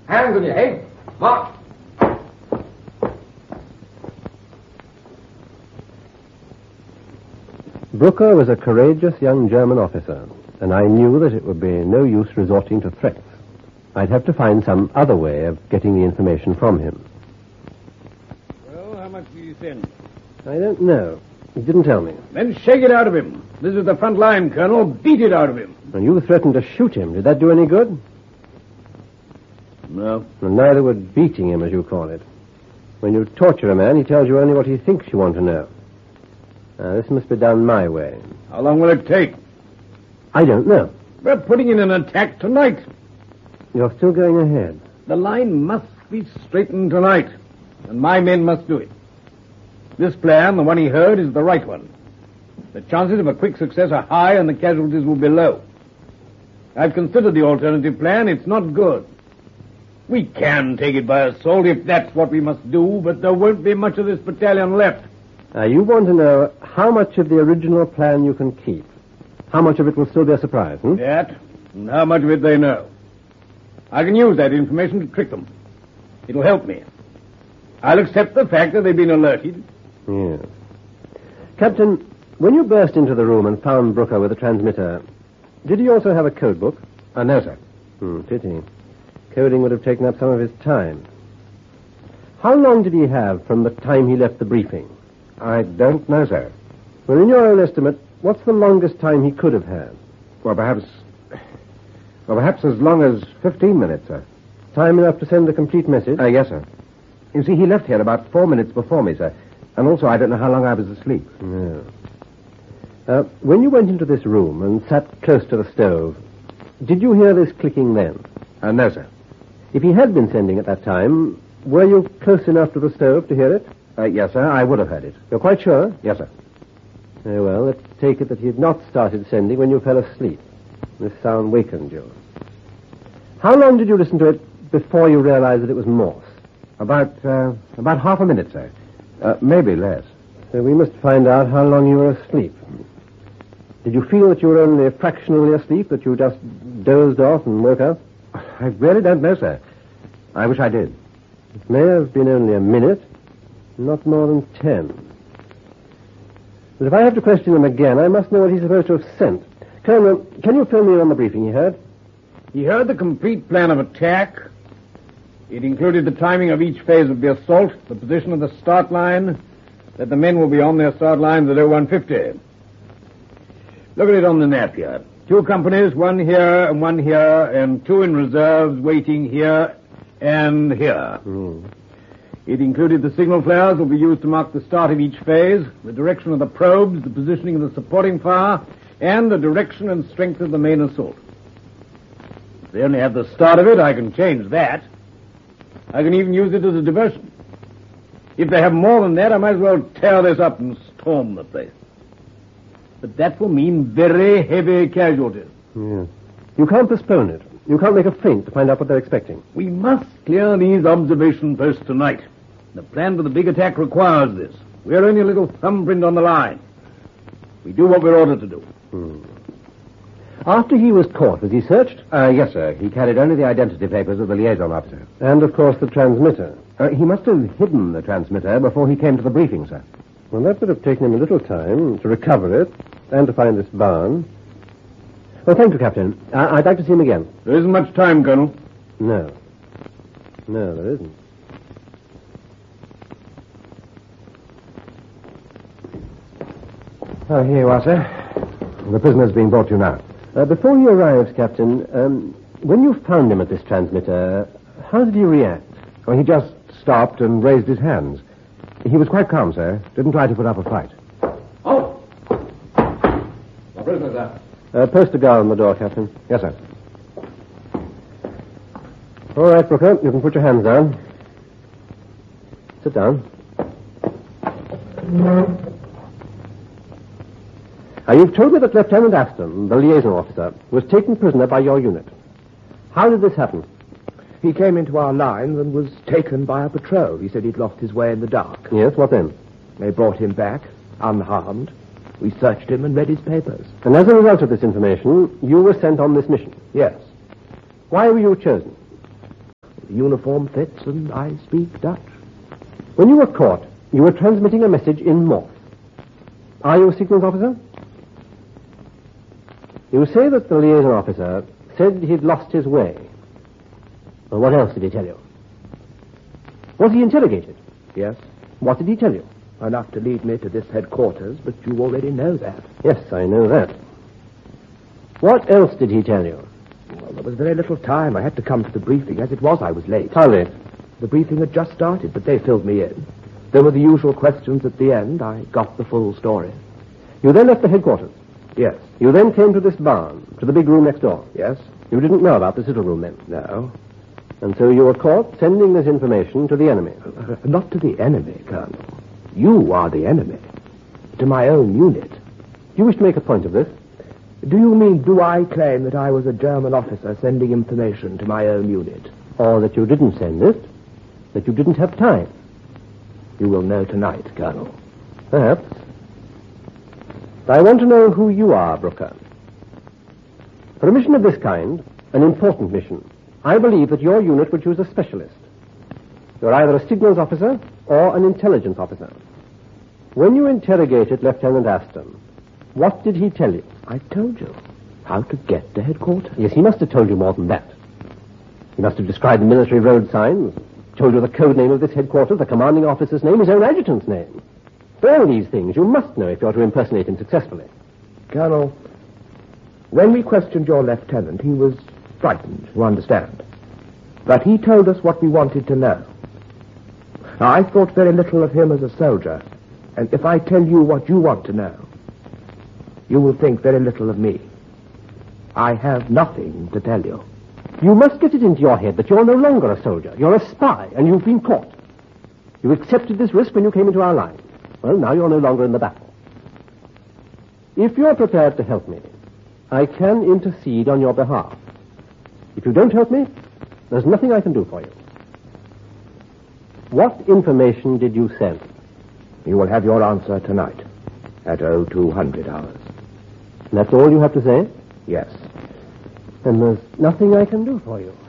Hands on your head. March. Brooker was a courageous young German officer, and I knew that it would be no use resorting to threats. I'd have to find some other way of getting the information from him. Well, how much do you send? I don't know. He didn't tell me. Then shake it out of him. This is the front line, Colonel. Beat it out of him. And you threatened to shoot him. Did that do any good? No. And neither would beating him, as you call it. When you torture a man, he tells you only what he thinks you want to know. Now, this must be done my way. How long will it take? I don't know. We're putting in an attack tonight. You're still going ahead. The line must be straightened tonight, and my men must do it. This plan, the one he heard, is the right one. The chances of a quick success are high, and the casualties will be low. I've considered the alternative plan. It's not good. We can take it by assault if that's what we must do, but there won't be much of this battalion left. You want to know how much of the original plan you can keep. How much of it will still be a surprise, That, and how much of it they know. I can use that information to trick them. It'll help me. I'll accept the fact that they've been alerted. Yes. Captain, when you burst into the room and found Brooker with a transmitter, did he also have a code book? No, sir. Pity. Coding would have taken up some of his time. How long did he have from the time he left the briefing? I don't know, sir. Well, in your own estimate, what's the longest time he could have had? Well, perhaps as long as 15 minutes, sir. Time enough to send a complete message? Yes, sir. You see, he left here about 4 minutes before me, sir. And also, I don't know how long I was asleep. No. When you went into this room and sat close to the stove, did you hear this clicking then? No, sir. If he had been sending at that time, were you close enough to the stove to hear it? Yes, sir. I would have heard it. You're quite sure? Yes, sir. Very well, let's take it that he had not started sending when you fell asleep. This sound wakened you. How long did you listen to it before you realized that it was Morse? About half a minute, sir. Maybe less. So we must find out how long you were asleep. Did you feel that you were only fractionally asleep, that you just dozed off and woke up? I really don't know, sir. I wish I did. It may have been only a minute, not more than 10. But if I have to question him again, I must know what he's supposed to have sent. Colonel, can you fill me in on the briefing he heard? He heard the complete plan of attack. It included the timing of each phase of the assault, the position of the start line, that the men will be on their start lines at 0150. Look at it on the map here. 2 companies, one here, and 2 in reserves waiting here and here. It included the signal flares will be used to mark the start of each phase, the direction of the probes, the positioning of the supporting fire, and the direction and strength of the main assault. If they only have the start of it, I can change that. I can even use it as a diversion. If they have more than that, I might as well tear this up and storm the place. But that will mean very heavy casualties. Yes. You can't postpone it. You can't make a feint to find out what they're expecting. We must clear these observation posts tonight. The plan for the big attack requires this. We're only a little thumbprint on the line. We do what we're ordered to do. After he was caught, was he searched? Yes, sir. He carried only the identity papers of the liaison officer. And, of course, the transmitter. He must have hidden the transmitter before he came to the briefing, sir. Well, that would have taken him a little time to recover it and to find this barn. Well, thank you, Captain. I'd like to see him again. There isn't much time, Colonel. No. No, there isn't. Oh, here you are, sir. The prisoner's being brought to you now. Before he arrives, Captain, when you found him at this transmitter, how did he react? Well, he just stopped and raised his hands. He was quite calm, sir. Didn't try to put up a fight. Oh! The prisoner, sir. Post a guard on the door, Captain. Yes, sir. All right, Brooker, you can put your hands down. Sit down. You've told me that Lieutenant Aston, the liaison officer, was taken prisoner by your unit. How did this happen? He came into our lines and was taken by a patrol. He said he'd lost his way in the dark. Yes, what then? They brought him back, unharmed. We searched him and read his papers. And as a result of this information, you were sent on this mission? Yes. Why were you chosen? He uniform fits and I speak Dutch. When you were caught, you were transmitting a message in Morse. Are you a signals officer? You say that the liaison officer said he'd lost his way. Well, what else did he tell you? Was he interrogated? Yes. What did he tell you? Enough to lead me to this headquarters, but you already know that. Yes, I know that. What else did he tell you? Well, there was very little time. I had to come to the briefing. As it was, I was late. How late? The briefing had just started, but they filled me in. There were the usual questions at the end. I got the full story. You then left the headquarters? Yes. You then came to this barn, to the big room next door? Yes. You didn't know about this little room then? No. And so you were caught sending this information to the enemy? Not to the enemy, Colonel. You are the enemy. To my own unit. Do you wish to make a point of this? Do you mean, do I claim that I was a German officer sending information to my own unit? Or that you didn't send it? That you didn't have time? You will know tonight, Colonel. Perhaps. I want to know who you are, Brooker. For a mission of this kind, an important mission, I believe that your unit would choose a specialist. You're either a signals officer or an intelligence officer. When you interrogated Lieutenant Aston, what did he tell you? I told you how to get to headquarters. Yes, he must have told you more than that. He must have described the military road signs, told you the code name of this headquarters, the commanding officer's name, his own adjutant's name. All these things you must know if you're to impersonate him successfully. Colonel, when we questioned your lieutenant, he was frightened, you understand. But he told us what we wanted to know. Now, I thought very little of him as a soldier, and if I tell you what you want to know, you will think very little of me. I have nothing to tell you. You must get it into your head that you're no longer a soldier. You're a spy, and you've been caught. You accepted this risk when you came into our line. Well, now you're no longer in the battle. If you're prepared to help me, I can intercede on your behalf. If you don't help me, there's nothing I can do for you. What information did you send? You will have your answer tonight at 0200 hours. And that's all you have to say? Yes. Then there's nothing I can do for you.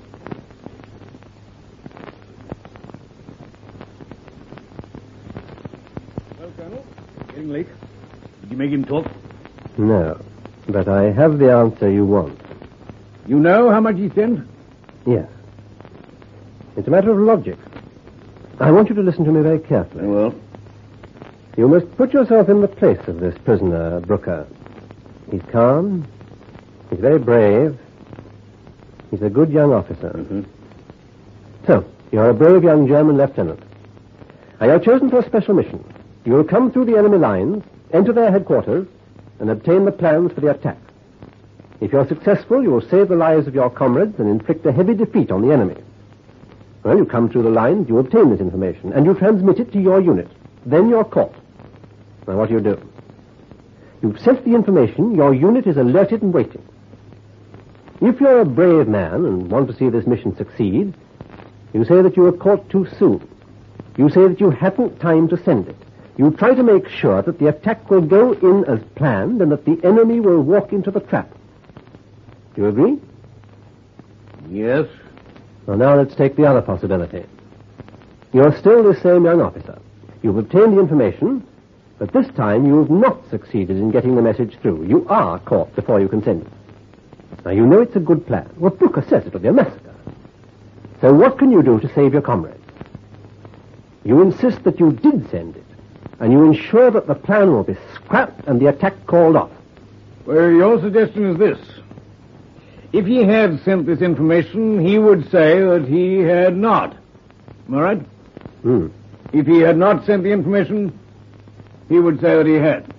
Well, Colonel, getting late. Did you make him talk? No, but I have the answer you want. You know how much he sent? Yes. It's a matter of logic. I want you to listen to me very carefully. Well. You must put yourself in the place of this prisoner, Brooker. He's calm. He's very brave. He's a good young officer. Mm-hmm. So, you're a brave young German lieutenant. Now, you're chosen for a special mission. You will come through the enemy lines, enter their headquarters, and obtain the plans for the attack. If you're successful, you will save the lives of your comrades and inflict a heavy defeat on the enemy. Well, you come through the lines, you obtain this information, and you transmit it to your unit. Then you're caught. Now, what do? You've sent the information, your unit is alerted and waiting. If you're a brave man and want to see this mission succeed, you say that you were caught too soon. You say that you hadn't time to send it. You try to make sure that the attack will go in as planned and that the enemy will walk into the trap. Do you agree? Yes. Well, now let's take the other possibility. You're still the same young officer. You've obtained the information, but this time you've not succeeded in getting the message through. You are caught before you can send it. Now, you know it's a good plan. Well, Brooker says it'll be a massacre. So what can you do to save your comrades? You insist that you did send it, and you ensure that the plan will be scrapped and the attack called off. Well, your suggestion is this. If he had sent this information, he would say that he had not. Am I right? If he had not sent the information, he would say that he had.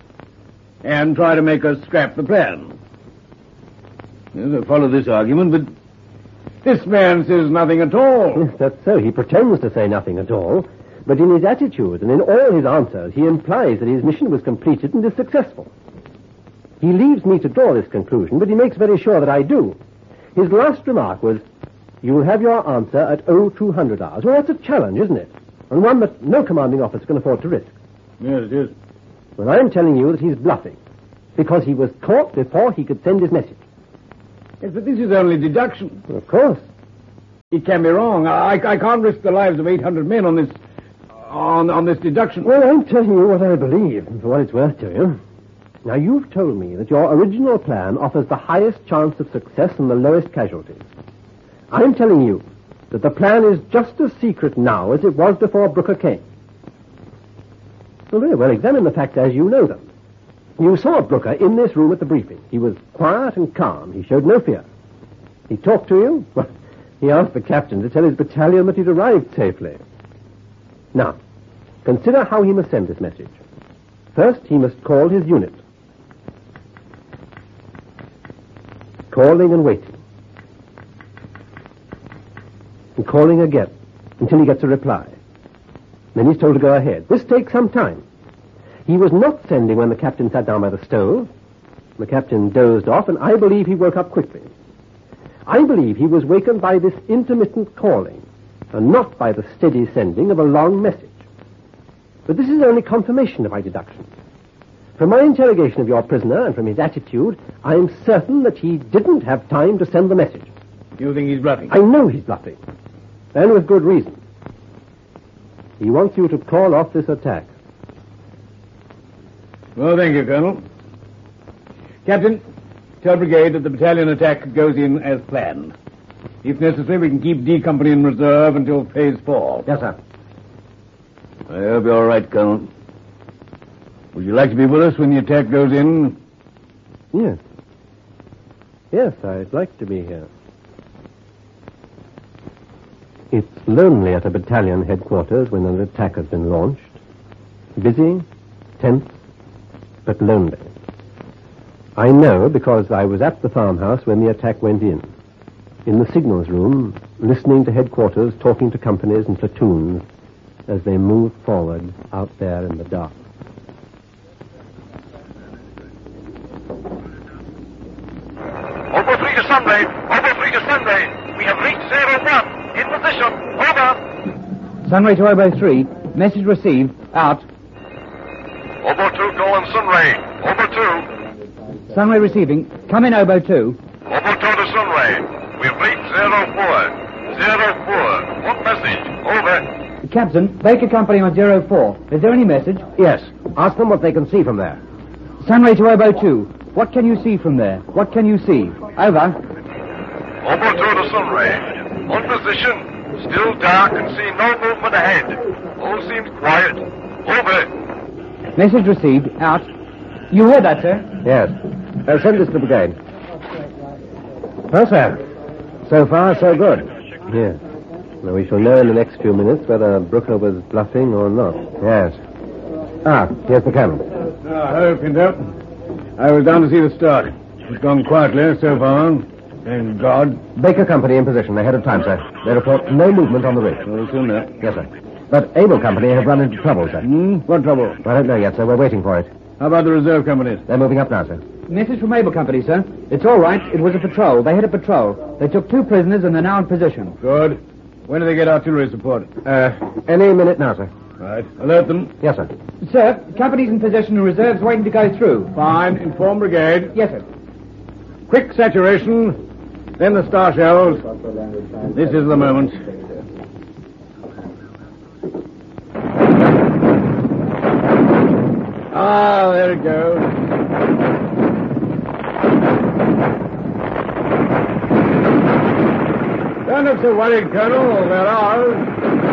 And try to make us scrap the plan. Yes, I follow this argument, but this man says nothing at all. Yes, that's so. He pretends to say nothing at all, but in his attitude and in all his answers, he implies that his mission was completed and is successful. He leaves me to draw this conclusion, but he makes very sure that I do. His last remark was, "You will have your answer at 0200 hours." Well, that's a challenge, isn't it? And one that no commanding officer can afford to risk. Yes, it is. Well, I'm telling you that he's bluffing, because he was caught before he could send his message. Yes, but this is only deduction. Of course. It can be wrong. I can't risk the lives of 800 men on this deduction. Well, I'm telling you what I believe, for what it's worth to you. Now, you've told me that your original plan offers the highest chance of success and the lowest casualties. I'm telling you that the plan is just as secret now as it was before Brooker came. Well, very well, examine the facts as you know them. You saw Brooker in this room at the briefing. He was quiet and calm. He showed no fear. He talked to you. Well, he asked the captain to tell his battalion that he'd arrived safely. Now, consider how he must send this message. First, he must call his unit. Calling and waiting. And calling again until he gets a reply. Then he's told to go ahead. This takes some time. He was not sending when the captain sat down by the stove. The captain dozed off, and I believe he woke up quickly. I believe he was wakened by this intermittent calling, and not by the steady sending of a long message. But this is only confirmation of my deductions. From my interrogation of your prisoner and from his attitude, I am certain that he didn't have time to send the message. You think he's bluffing? I know he's bluffing, and with good reason. He wants you to call off this attack. Well, thank you, Colonel. Captain, tell brigade that the battalion attack goes in as planned. If necessary, we can keep D Company in reserve until phase 4. Yes, sir. I hope you're all right, Colonel. Would you like to be with us when the attack goes in? Yes. Yes, I'd like to be here. It's lonely at a battalion headquarters when an attack has been launched. Busy, tense, but lonely. I know because I was at the farmhouse when the attack went in the signals room, listening to headquarters, talking to companies and platoons as they moved forward out there in the dark. Over 3 to Sunday. Over 3 to Sunday. We have reached 01. In position. Over. Sunray to Obo 3. Message received. Out. Over 2 calling Sunray. Over 2. Sunray receiving. Come in, Obo 2. Over 2 to Sunray. We have reached 04. 04. What message? Over. Captain, Baker Company on 04. Is there any message? Yes. Ask them what they can see from there. Sunray to Obo 2. What can you see from there? What can you see? Over. Over 2 to Sunray. On position. Still dark and see no movement ahead. All seems quiet. Over. Message received. Out. You heard that, sir? Yes. Send this to the brigade. Well, sir. So far, so good. Yes. Now, we shall know in the next few minutes whether Brooker was bluffing or not. Yes. Here's the colonel. Hello, Pinto. I was down to see the start. It's gone quietly so far. Thank God. Baker Company in position ahead of time, sir. They report no movement on the ridge. We'll soon know. Yes, sir. But Able Company have run into trouble, sir. What trouble? I don't know yet, sir. We're waiting for it. How about the reserve companies? They're moving up now, sir. Message from Able Company, sir. It's all right. It was a patrol. They had a patrol. They took 2 prisoners and they're now in position. Good. When do they get artillery support? Any minute now, sir. Right. Alert them. Yes, sir. Sir, company's in position and reserves waiting to go through. Fine. Inform brigade. Yes, sir. Quick saturation. Then the star shells. This is the moment. There it goes. Don't look so worried, Colonel. They're ours.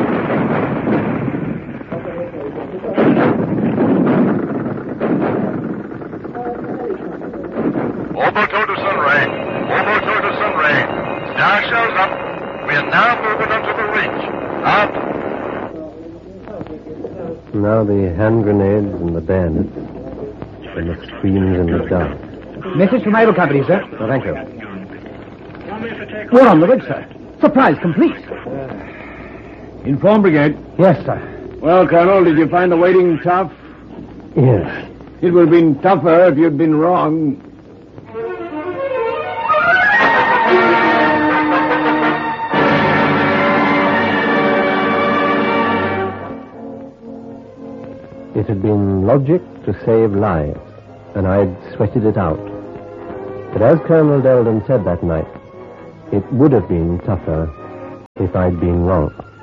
Over 2 to Sunray. Over 2 to Sunray. Star shells up. We are now moving onto the ridge. Out. Now the hand grenades and the bayonets and the screams in the dark. Message from Able Company, sir. Oh, thank you. We're on the ridge, sir. Surprise complete. Inform brigade. Yes, sir. Well, Colonel, did you find the waiting tough? Yes. It would have been tougher if you'd been wrong. It had been logic to save lives, and I'd sweated it out. But as Colonel Delden said that night, it would have been tougher if I'd been wrong.